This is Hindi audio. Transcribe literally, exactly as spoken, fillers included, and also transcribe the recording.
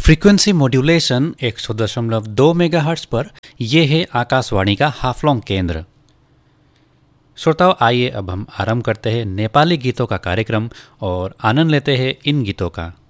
फ्रीक्वेंसी मॉड्यूलेशन एक सौ दशमलव दो मेगाहर्ट्ज पर यह है आकाशवाणी का हाफलोंग केंद्र। श्रोताओं, आइए अब हम आरंभ करते हैं नेपाली गीतों का कार्यक्रम और आनंद लेते हैं इन गीतों का।